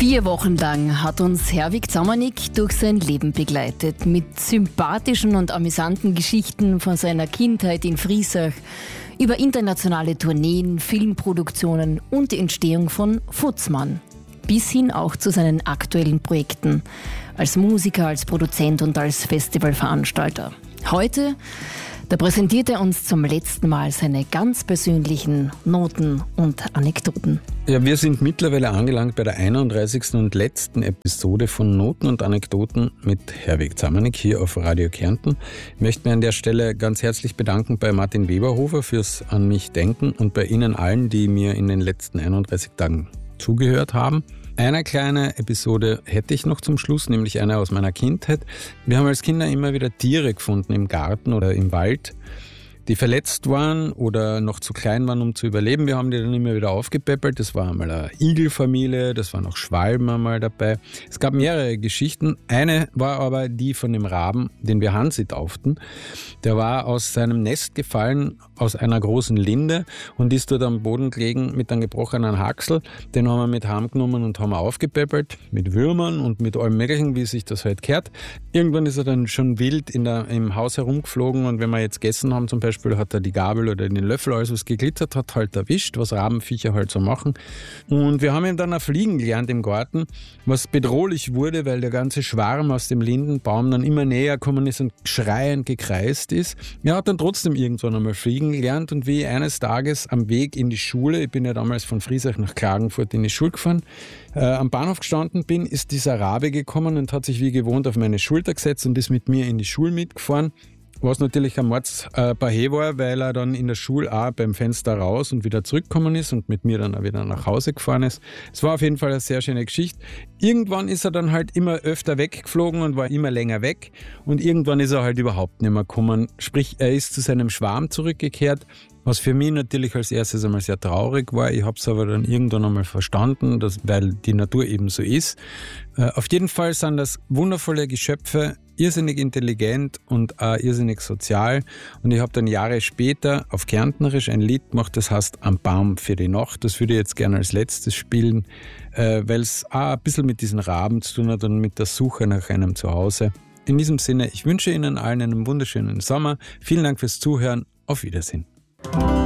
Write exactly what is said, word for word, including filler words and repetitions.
Vier Wochen lang hat uns Herwig Zamanek durch sein Leben begleitet. Mit sympathischen und amüsanten Geschichten von seiner Kindheit in Friesach, über internationale Tourneen, Filmproduktionen und die Entstehung von Futzmann. Bis hin auch zu seinen aktuellen Projekten als Musiker, als Produzent und als Festivalveranstalter. Heute, da präsentiert er uns zum letzten Mal seine ganz persönlichen Noten und Anekdoten. Ja, wir sind mittlerweile angelangt bei der einunddreißigsten und letzten Episode von Noten und Anekdoten mit Herwig Zamanek hier auf Radio Kärnten. Ich möchte mich an der Stelle ganz herzlich bedanken bei Martin Weberhofer fürs An mich denken und bei Ihnen allen, die mir in den letzten einunddreißig Tagen zugehört haben. Eine kleine Episode hätte ich noch zum Schluss, nämlich eine aus meiner Kindheit. Wir haben als Kinder immer wieder Tiere gefunden im Garten oder im Wald, die verletzt waren oder noch zu klein waren, um zu überleben. Wir haben die dann immer wieder aufgepäppelt. Das war einmal eine Igelfamilie, das waren auch Schwalben einmal dabei. Es gab mehrere Geschichten. Eine war aber die von dem Raben, den wir Hansi tauften. Der war aus seinem Nest gefallen, aus einer großen Linde und ist dort am Boden gelegen mit einem gebrochenen Haxel. Den haben wir mit heimgenommen und haben aufgepäppelt, mit Würmern und mit allem Möglichen, wie sich das halt gehört. Irgendwann ist er dann schon wild in der, im Haus herumgeflogen und wenn wir jetzt gegessen haben zum Beispiel, hat er die Gabel oder den Löffel, alles was geglitzert hat, halt erwischt, was Rabenviecher halt so machen. Und wir haben ihn dann auch fliegen gelernt im Garten, was bedrohlich wurde, weil der ganze Schwarm aus dem Lindenbaum dann immer näher gekommen ist und schreiend gekreist ist. Er hat dann trotzdem irgendwann einmal fliegen gelernt und wie eines Tages am Weg in die Schule, ich bin ja damals von Friesach nach Klagenfurt in die Schule gefahren, äh, am Bahnhof gestanden bin, ist dieser Rabe gekommen und hat sich wie gewohnt auf meine Schulter gesetzt und ist mit mir in die Schule mitgefahren. Was natürlich ein Mordspahe war, weil er dann in der Schule auch beim Fenster raus und wieder zurückgekommen ist und mit mir dann auch wieder nach Hause gefahren ist. Es war auf jeden Fall eine sehr schöne Geschichte. Irgendwann ist er dann halt immer öfter weggeflogen und war immer länger weg und irgendwann ist er halt überhaupt nicht mehr gekommen. Sprich, er ist zu seinem Schwarm zurückgekehrt, was für mich natürlich als erstes einmal sehr traurig war. Ich habe es aber dann irgendwann einmal verstanden, dass, weil die Natur eben so ist. Äh, auf jeden Fall sind das wundervolle Geschöpfe, irrsinnig intelligent und auch irrsinnig sozial. Und ich habe dann Jahre später auf Kärntnerisch ein Lied gemacht, das heißt Am Baum für die Nacht. Das würde ich jetzt gerne als letztes spielen, äh, weil es auch ein bisschen mit diesen Raben zu tun hat und mit der Suche nach einem Zuhause. In diesem Sinne, ich wünsche Ihnen allen einen wunderschönen Sommer. Vielen Dank fürs Zuhören. Auf Wiedersehen.